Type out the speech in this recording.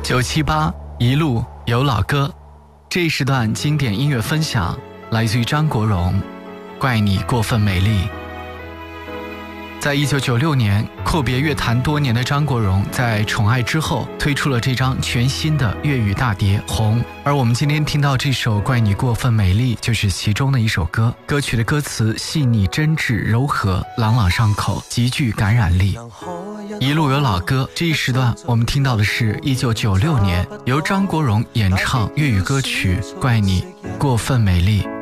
978一路有老歌，这一时段经典音乐分享来自于张国荣，怪你过分美丽。在1996年阔别乐坛多年的张国荣在宠爱之后推出了这张全新的粤语大碟红，而我们今天听到这首怪你过分美丽就是其中的一首歌，歌曲的歌词细腻真挚柔和，朗朗上口，极具感染力。一路有老歌，这一时段我们听到的是1996年由张国荣演唱粤语歌曲怪你过分美丽。